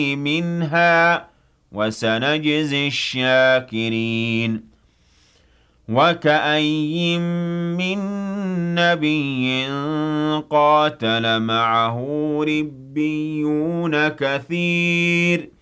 منها وسنجزي الشاكرين وكأي من نبي قاتل معه ربيون كثير